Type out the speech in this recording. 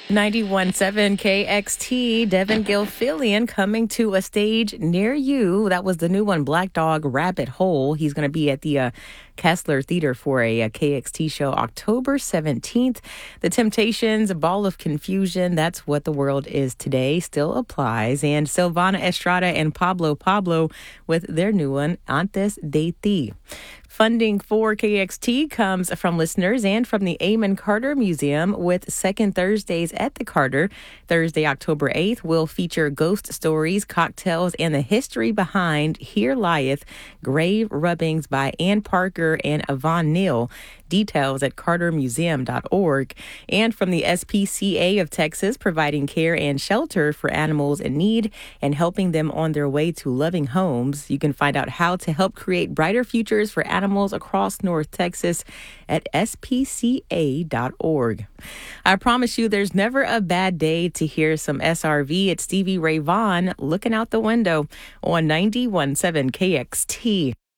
91.7 KXT, Devin Gilfillian coming to a stage near you. That was the new one, Black Dog Rabbit Hole. He's going to be at the Kessler Theater for a KXT show October 17th. The Temptations, A Ball of Confusion, That's What the World Is Today still applies. And Silvana Estrada and Pablo with their new one, Antes de Ti. Funding for KXT comes from listeners and from the Amon Carter Museum with Second Thursdays at the Carter. Thursday, October 8th, will feature ghost stories, cocktails, and the history behind Here Lieth, grave rubbings by Ann Parker and Yvonne Neal. Details at cartermuseum.org. And from the SPCA of Texas, providing care and shelter for animals in need and helping them on their way to loving homes. You can find out how to help create brighter futures for animals across North Texas at spca.org. I promise you there's never a bad day to hear some SRV. It's Stevie Ray Vaughan looking out the window on 91.7 KXT.